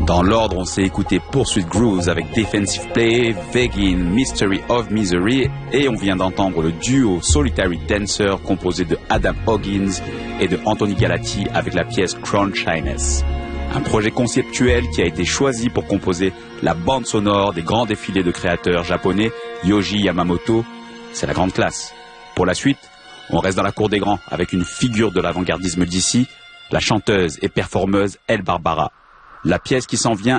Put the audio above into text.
Dans l'ordre, on s'est écouté Pursuit Grooves avec Defensive Play, Vegin, Mystery of Misery, et on vient d'entendre le duo Solitary Dancer composé de Adam Hoggins et de Anthony Galati avec la pièce Crown Shyness. Un projet conceptuel qui a été choisi pour composer la bande sonore des grands défilés de créateurs japonais Yohji Yamamoto. C'est la grande classe. Pour la suite, on reste dans la cour des grands avec une figure de l'avant-gardisme d'ici, la chanteuse et performeuse Elle Barbara. La pièce qui s'en vient